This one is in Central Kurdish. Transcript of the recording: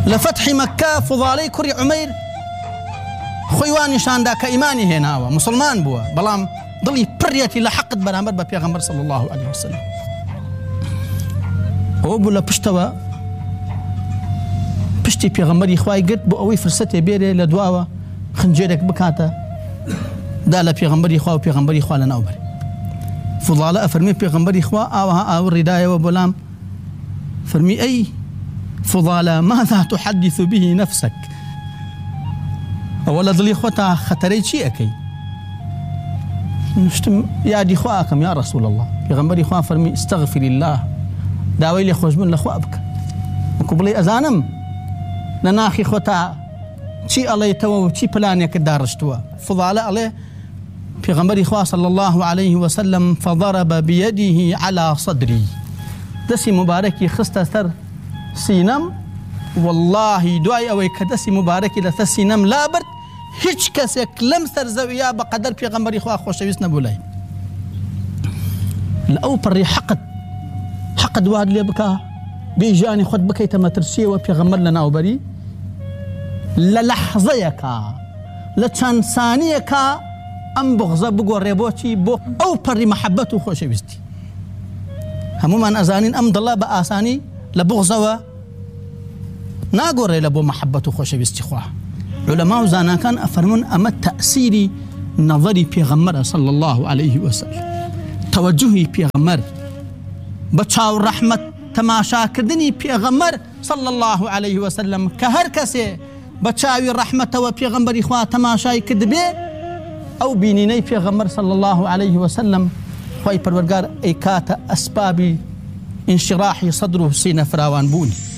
لفتح مكة فضالي كري عمير خويواني شاندا كإيماني هنا مسلمان بوا بلام ضلي بريتي لحقت برامر ببيغمبر صلى الله عليه وسلم او بولا پشتوا پشتی پیغمبری خوای گرت بو اوی فرصت بیره لدواوا خنجرك بكاتا دا پیغمبری خوا و پیغمبری خوا لنا وبر فضاله فرمي پیغمبری خوا او الردايه وبلام فرمي اي فضاله ماذا تحدث به نفسك اولا ضلي خوتا خطري شي اكي نشتم يا دي خواكم يا رسول الله پیغمبری خوا فرمي استغفر الله داوي لي خوش من لخوابك وكبلي اذانم لناخي خوتا شي الله يتوى شي بلانك دارشتوا فضاله عليه پیغمبری خوا صلى الله عليه وسلم فضرب بيده على صدري دسي مباركي خسته سر سينم والله دعاي اوي كدسي مباركي لثسينم لا برد هيج كسك لم سر زويا بقدر پیغمبری خوا خوشويس نبولاي الاو بري حقد واد لي بكا بيجاني خد بكي تمترسي وبيغمر لنا وبري للحظيك لتشانسانيك ام بغضه بقو ريبوتي بو او بري محبته خوشويستي هموما ازانين ام ضلا باساني لبغضه ناقوري لبو محبته خوشويستي خواه علماء زانا كان افرمون اما تأثيري نظري بيغمر صلى الله عليه وسلم توجهي بيغمر بچاو رحمت تماشا کردنی پیغمبر صلى الله عليه وسلم كهر کسی بچاوی رحمت و پیغمبری خوا تماشای کدبه او بینینی پیغمبر صلى الله عليه وسلم خوای پروردگار ایکات اسباب انشراح صدره سینه فراوان بونی